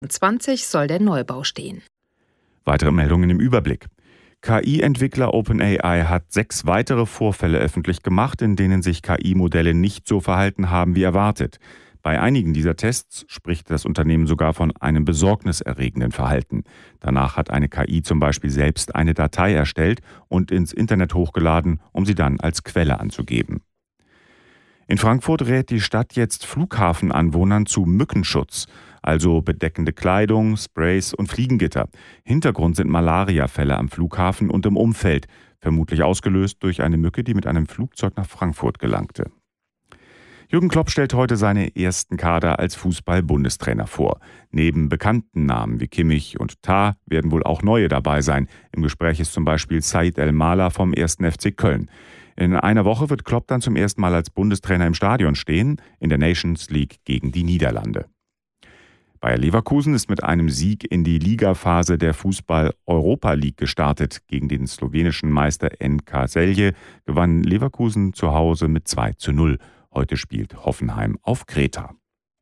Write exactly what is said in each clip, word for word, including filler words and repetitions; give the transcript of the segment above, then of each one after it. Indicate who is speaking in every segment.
Speaker 1: zwanzig soll der Neubau stehen.
Speaker 2: Weitere Meldungen im Überblick. K I-Entwickler OpenAI hat sechs weitere Vorfälle öffentlich gemacht, in denen sich K I-Modelle nicht so verhalten haben wie erwartet. Bei einigen dieser Tests spricht das Unternehmen sogar von einem besorgniserregenden Verhalten. Danach hat eine K I zum Beispiel selbst eine Datei erstellt und ins Internet hochgeladen, um sie dann als Quelle anzugeben. In Frankfurt rät die Stadt jetzt Flughafenanwohnern zu Mückenschutz, also bedeckende Kleidung, Sprays und Fliegengitter. Hintergrund sind Malariafälle am Flughafen und im Umfeld, vermutlich ausgelöst durch eine Mücke, die mit einem Flugzeug nach Frankfurt gelangte. Jürgen Klopp stellt heute seine ersten Kader als Fußball-Bundestrainer vor. Neben bekannten Namen wie Kimmich und Tah werden wohl auch neue dabei sein. Im Gespräch ist zum Beispiel Said El-Mala vom ersten F C Köln. In einer Woche wird Klopp dann zum ersten Mal als Bundestrainer im Stadion stehen, in der Nations League gegen die Niederlande. Bayer Leverkusen ist mit einem Sieg in die Ligaphase der Fußball-Europa League gestartet. Gegen den slowenischen Meister N K Celje gewann Leverkusen zu Hause mit zwei zu null. Heute spielt Hoffenheim auf Kreta.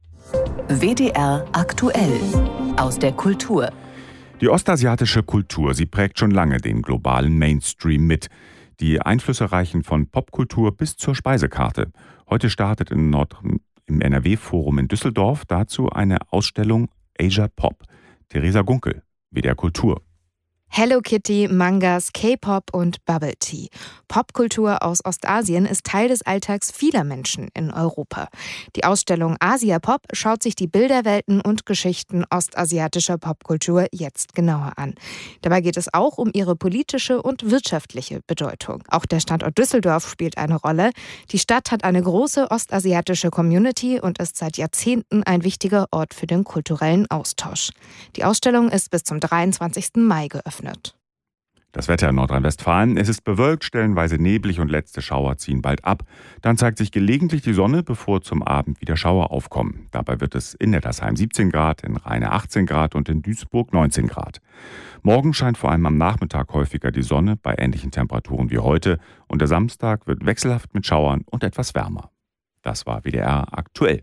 Speaker 3: W D R aktuell aus der Kultur.
Speaker 2: Die ostasiatische Kultur, sie prägt schon lange den globalen Mainstream mit. Die Einflüsse reichen von Popkultur bis zur Speisekarte. Heute startet in Nord- im N R W-Forum in Düsseldorf dazu eine Ausstellung Asia Pop. Theresa Gunkel, W D R Kultur.
Speaker 4: Hello Kitty, Mangas, K-Pop und Bubble Tea. Popkultur aus Ostasien ist Teil des Alltags vieler Menschen in Europa. Die Ausstellung Asia Pop schaut sich die Bilderwelten und Geschichten ostasiatischer Popkultur jetzt genauer an. Dabei geht es auch um ihre politische und wirtschaftliche Bedeutung. Auch der Standort Düsseldorf spielt eine Rolle. Die Stadt hat eine große ostasiatische Community und ist seit Jahrzehnten ein wichtiger Ort für den kulturellen Austausch. Die Ausstellung ist bis zum dreiundzwanzigsten Mai geöffnet.
Speaker 2: Das Wetter in Nordrhein-Westfalen. Es ist bewölkt, stellenweise neblig und letzte Schauer ziehen bald ab. Dann zeigt sich gelegentlich die Sonne, bevor zum Abend wieder Schauer aufkommen. Dabei wird es in Nettersheim siebzehn Grad, in Rheine achtzehn Grad und in Duisburg neunzehn Grad. Morgen scheint vor allem am Nachmittag häufiger die Sonne bei ähnlichen Temperaturen wie heute. Und der Samstag wird wechselhaft mit Schauern und etwas wärmer. Das war W D R aktuell.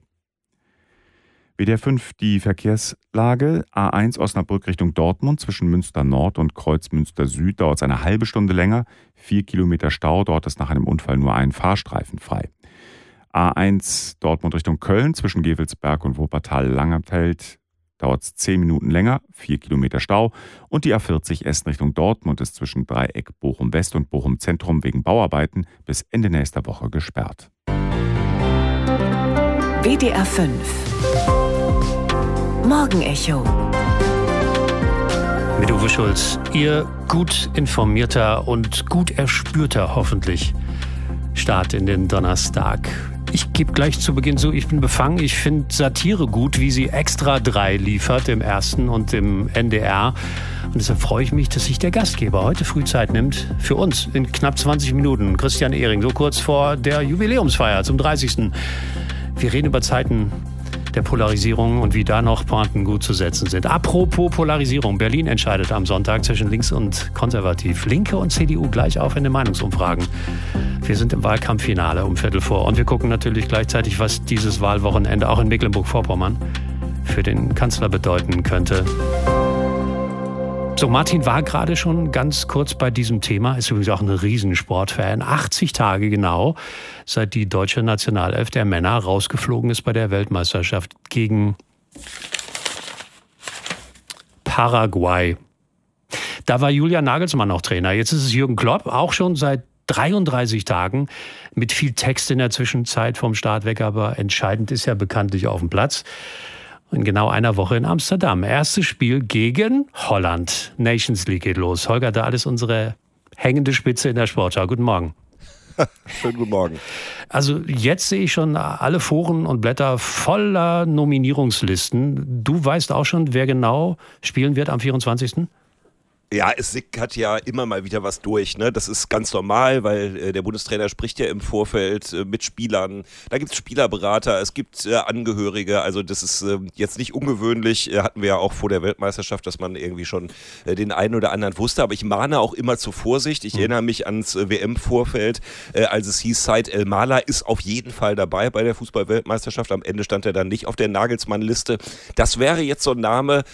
Speaker 2: W D R fünf die Verkehrslage. A eins Osnabrück Richtung Dortmund zwischen Münster Nord und Kreuzmünster Süd dauert es eine halbe Stunde länger. Vier Kilometer Stau, dort ist nach einem Unfall nur ein Fahrstreifen frei. A eins Dortmund Richtung Köln zwischen Gevelsberg und Wuppertal-Langenfeld dauert es zehn Minuten länger, vier Kilometer Stau. Und die A vierzig Essen Richtung Dortmund ist zwischen Dreieck Bochum West und Bochum Zentrum wegen Bauarbeiten bis Ende nächster Woche gesperrt.
Speaker 3: W D R fünf Morgenecho.
Speaker 5: Mit Uwe Schulz. Ihr gut informierter und gut erspürter, hoffentlich, Start in den Donnerstag. Ich gebe gleich zu Beginn zu, ich bin befangen. Ich finde Satire gut, wie sie Extra drei liefert, im ersten und im N D R. Und deshalb freue ich mich, dass sich der Gastgeber heute früh Zeit nimmt für uns in knapp zwanzig Minuten. Christian Ehring, so kurz vor der Jubiläumsfeier zum dreißigsten Wir reden über Zeiten der Polarisierung und wie da noch Pointen gut zu setzen sind. Apropos Polarisierung. Berlin entscheidet am Sonntag zwischen links und konservativ. Linke und C D U gleich auf in den Meinungsumfragen. Wir sind im Wahlkampffinale um Viertel vor. Und wir gucken natürlich gleichzeitig, was dieses Wahlwochenende auch in Mecklenburg-Vorpommern für den Kanzler bedeuten könnte. So, Martin war gerade schon ganz kurz bei diesem Thema, ist übrigens auch ein Riesensportfan. achtzig Tage genau, seit die deutsche Nationalelf der Männer rausgeflogen ist bei der Weltmeisterschaft gegen Paraguay. Da war Julian Nagelsmann noch Trainer. Jetzt ist es Jürgen Klopp, auch schon seit dreiunddreißig Tagen, mit viel Text in der Zwischenzeit vom Start weg, aber entscheidend ist ja bekanntlich auf dem Platz. In genau einer Woche in Amsterdam. Erstes Spiel gegen Holland. Nations League geht los. Holger, da alles unsere hängende Spitze in der Sportschau. Guten Morgen.
Speaker 6: Schönen guten Morgen.
Speaker 5: Also jetzt sehe ich schon alle Foren und Blätter voller Nominierungslisten. Du weißt auch schon, wer genau spielen wird am vierundzwanzigsten?
Speaker 6: Ja, es sickert ja immer mal wieder was durch, ne? Das ist ganz normal, weil äh, der Bundestrainer spricht ja im Vorfeld äh, mit Spielern. Da gibt es Spielerberater, es gibt äh, Angehörige. Also das ist äh, jetzt nicht ungewöhnlich. Äh, hatten wir ja auch vor der Weltmeisterschaft, dass man irgendwie schon äh, den einen oder anderen wusste. Aber ich mahne auch immer zur Vorsicht. Ich mhm. erinnere mich ans äh, W M-Vorfeld, äh, als es hieß, Said El-Mala ist auf jeden Fall dabei bei der Fußball-Weltmeisterschaft. Am Ende stand er dann nicht auf der Nagelsmann-Liste. Das wäre jetzt so ein Name,